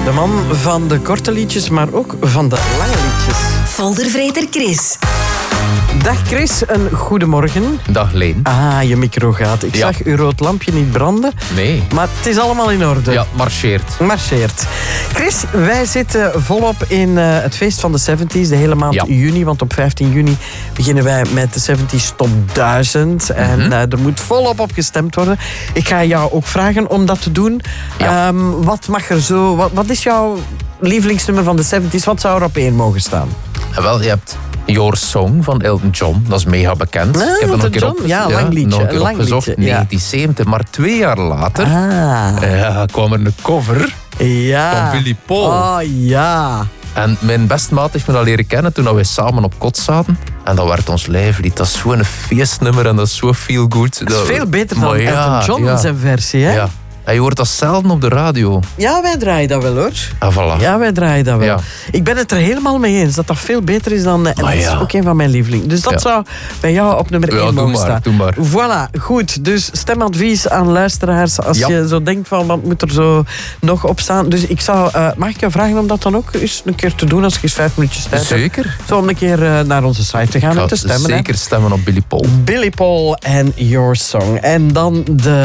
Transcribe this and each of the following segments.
De man van de korte liedjes, maar ook van de lange liedjes. Foldervreter Chris. Dag Chris, een goedemorgen. Dag Leen. Ah, je micro gaat. Ik zag uw rood lampje niet branden. Nee. Maar het is allemaal in orde. Ja, marcheert. Chris, wij zitten volop in het feest van de 70s, de hele maand juni. Want op 15 juni beginnen wij met de 70s Top 1000. En er moet volop op gestemd worden. Ik ga jou ook vragen om dat te doen. Ja. Wat mag er zo... Wat is jouw lievelingsnummer van de 70s? Wat zou er op 1 mogen staan? Wel, je hebt Your Song van Elton John. Dat is mega bekend. Ah, ik heb er nog een keer John? Ja, lang liedje. nog een keer Lang opgezocht. liedje, ja. 1970, maar 2 jaar later kwam er een cover van Billy Paul. Oh ja. En mijn beste maat heeft me dat leren kennen toen wij samen op kot zaten. En dat werd ons lijflied. Dat is zo'n feestnummer en dat is zo feel good. Dat is veel beter dan Elton John in zijn versie, hè? Ja. En je hoort dat zelden op de radio. Ja, wij draaien dat wel, hoor. Ah, voilà. Ja, wij draaien dat wel. Ja. Ik ben het er helemaal mee eens dat dat veel beter is dan... En dat is ook een van mijn lievelingen. Dus dat zou bij jou op nummer 1 mogen staan. Doe maar. Voilà, goed. Dus stemadvies aan luisteraars. Als je zo denkt van, wat moet er zo nog op staan? Dus ik zou... mag ik jou vragen om dat dan ook eens een keer te doen als je eens 5 minuutjes tijd hebt? Zeker. Zo om een keer naar onze site te gaan en te stemmen. Zeker stemmen op Billy Paul. Billy Paul en Your Song. En dan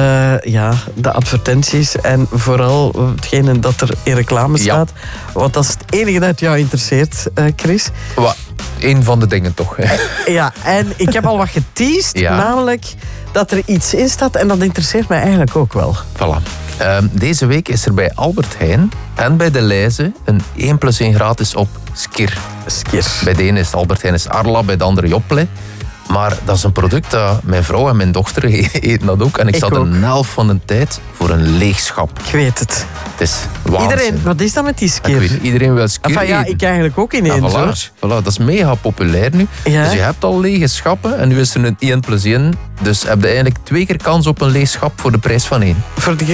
de advertenties en vooral hetgene dat er in reclame staat. Want dat is het enige dat jou interesseert, Chris. Eén van de dingen toch. Ja, en ik heb al wat geteased, namelijk dat er iets in staat en dat interesseert mij eigenlijk ook wel. Voilà. Deze week is er bij Albert Heijn en bij De Leize een 1+1 gratis op Skir. Bij de ene is Albert Heijn is Arla, bij de andere Jople. Maar dat is een product dat mijn vrouw en mijn dochter eten dat ook. En ik zat een helft van de tijd voor een leeg schap. Ik weet het. Het is waanzin. Iedereen, wat is dat met die Skir? Ik weet niet, iedereen wil Skir eten. Ja, ik eigenlijk ook ineens, hoor. Voilà, dat is mega populair nu. Ja. Dus je hebt al lege schappen en nu is er een 1+1. Dus heb je eigenlijk 2 keer kans op een leeg schap voor de prijs van 1.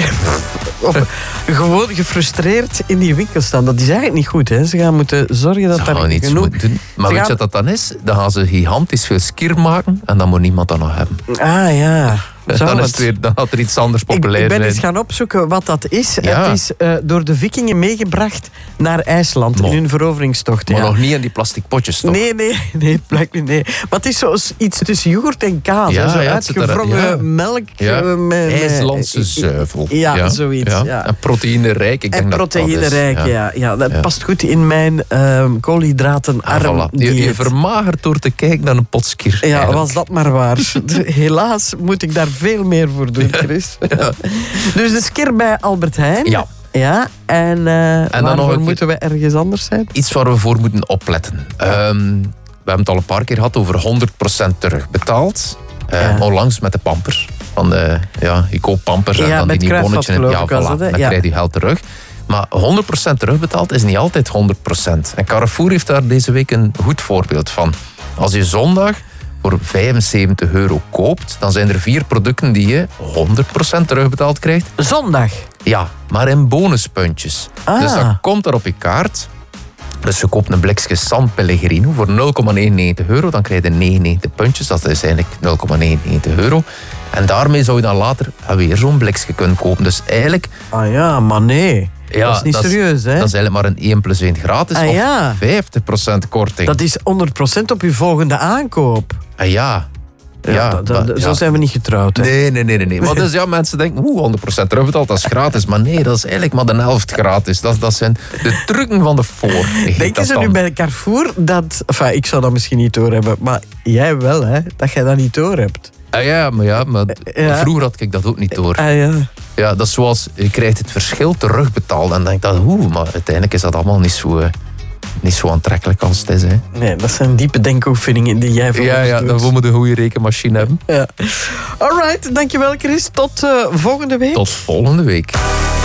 Gewoon gefrustreerd in die winkel staan. Dat is eigenlijk niet goed, hè. Ze gaan moeten zorgen dat daar niet genoeg... doen. Maar weet je wat dat dan is? Dan gaan ze gigantisch veel Skir maken en dan moet niemand dat nog hebben. Ah, ja. Dan had er iets anders populair zijn. Ik ben eens gaan opzoeken wat dat is. Ja. Het is door de vikingen meegebracht naar IJsland in hun veroveringstocht. Maar nog niet in die plastic potjes, toch? Nee, blijkbaar niet. Maar het is iets tussen yoghurt en kaas. Ja, zo ja, uitgevrongen melk. IJslandse zuivel. Ja, zoiets. Ja. En proteïnerijk. Ik denk proteïnerijk, ja. Dat past goed in mijn koolhydratenarm dieet. Je vermagert door te kijken naar een pot Skir. Ja, was dat maar waar. Helaas moet ik daar veel meer voor doen, Chris. Ja. Dus de Skir bij Albert Heijn. Ja, en waarvoor moeten we ergens anders zijn? Iets waar we voor moeten opletten. We hebben het al een paar keer gehad over 100% terugbetaald. Onlangs met de Pampers. Ik koop Pampers en dan die bonnetje. Dan krijg je geld terug. Maar 100% terugbetaald is niet altijd 100%. En Carrefour heeft daar deze week een goed voorbeeld van. Als je zondag voor €75 koopt, dan zijn er 4 producten die je 100% terugbetaald krijgt. Zondag? Ja, maar in bonuspuntjes. Dus dat komt er op je kaart. Dus je koopt een blikje San Pellegrino voor €0,99. Dan krijg je 99 puntjes. Dat is eigenlijk €0,99. En daarmee zou je dan later weer zo'n blikje kunnen kopen. Dus eigenlijk... Ah ja, maar nee. Ja, dat is niet serieus, hè? Dat is eigenlijk maar een 1+1 gratis of 50% korting. Dat is 100% op je volgende aankoop. Zo zijn we niet getrouwd, hè? Nee. Maar dus mensen denken, 100% terugbetaald, dat is gratis. Maar nee, dat is eigenlijk maar de helft gratis. Dat zijn de trucken van de voor. Denken ze nu bij Carrefour dat... Enfin, ik zou dat misschien niet doorhebben, maar jij wel, hè? Dat jij dat niet doorhebt. Maar vroeger had ik dat ook niet door. Ja, dat is zoals, je krijgt het verschil terugbetaald. En dan denk ik maar uiteindelijk is dat allemaal niet zo aantrekkelijk als het is. Hè. Nee, dat zijn diepe denkoefeningen die jij voor ons doet. Dan moeten we een goede rekenmachine hebben. Ja. Alright, dankjewel Chris. Tot volgende week. Tot volgende week.